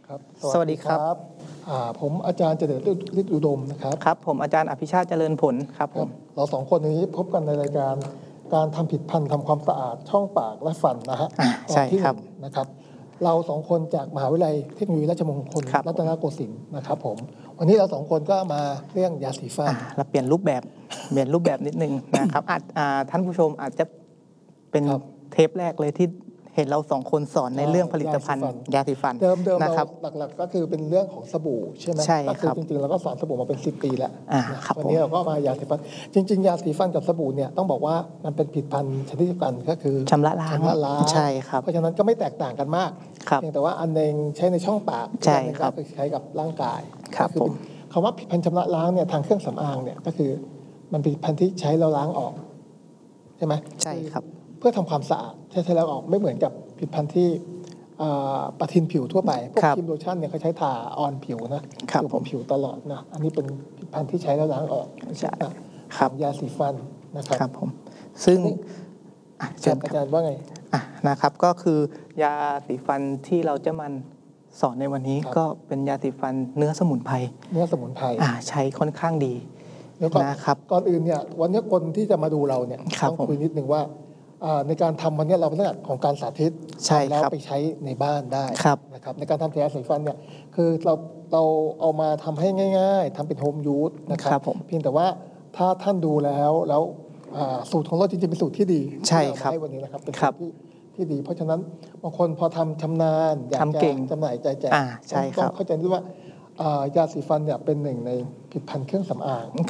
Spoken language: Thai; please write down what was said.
ครับสวัสดีครับผมอาจารย์เจริญฤทธิ์อุดมนะครับครับผมอาจารย์อภิชาติเจริญผลครับผมเราสองคนนี้พบกันในรายการการทำผิดพันธุ์ทำความสะอาดช่องปากและฟันนะฮะตอนที่หนึ่งนะครับเราสองคนจากมหาวิทยาลัยเทคโนโลยีราชมงคลรัตนโกสินทร์นะครับผมวันนี้เราสองคนก็มาเรื่องยาสีฟันเราเปลี่ยนรูปแบบนิดนึงนะครับท่านผู้ชมอาจจะเป็นเทปแรกเลยที่เห็นเราสองคนสอนในเรื่องผลิตภัณฑ์ยาสีฟันเดิมนะครับหลักๆก็คือเป็นเรื่องของสบู่ใช่ไหมใช่ก็คือจริงๆเราก็สอนสบู่มาเป็น10 ปีแล้ววันนี้เราก็มายาสีฟันจริงๆยาสีฟันกับสบู่เนี่ยต้องบอกว่ามันเป็นผลิตภัณฑ์ชนิดเดียวกันก็คือชำระล้างใช่ครับเพราะฉะนั้นก็ไม่แตกต่างกันมากเพียงแต่ว่าอันนึงใช้ในช่องปากใช่ครับใช้กับร่างกายครับผมคำว่าผลิตภัณฑ์ชำระล้างเนี่ยทางเครื่องสำอางเนี่ยก็คือมันเป็นผลิตภัณฑ์ที่ใช้แล้วล้างออกใช่ไหมใช่ครับเพื่อทำความสะอาดใช้แล้วออกไม่เหมือนกับผลิตภัณฑ์ที่ประทินผิวทั่วไปพวกครีมโลชั่นเนี่ยเขาใช้ทาออนผิวนะอยู่บนผิวตลอดนะอันนี้เป็นผลิตภัณฑ์ที่ใช้แล้วล้างออกใช่ครับยาสีฟันนะครับครับผมซึ่งอาจารย์ว่าไงนะครับก็คือยาสีฟันที่เราจะมันสอนในวันนี้ก็เป็นยาสีฟันเนื้อสมุนไพรใช้ค่อนข้างดีนะครับก่อนอื่นเนี่ยวันนี้คนที่จะมาดูเราเนี่ยต้องคุยนิดนึงว่าในการทำวันนี้เราเป็นลักษณะของการสาธิตแล้วไปใช้ในบ้านได้นะครับในการทำยาสีฟันเนี่ยคือเราเอามาทำให้ง่ายๆทำเป็นโฮมยูสนะครับเพียงแต่ว่าถ้าท่านดูแล้วสูตรของเราจริงๆเป็นสูตรที่ดีใช่ครับให้วันนี้นะครับเป็นสูตรที่ดีเพราะฉะนั้นบางคนพอทำชำนาญอยากจะจำหน่ายใจแจกต้องเข้าใจด้วยว่ายาสีฟันเนี่ยเป็นหนึ่งในผลิตภัณฑ์เครื่องสำอาง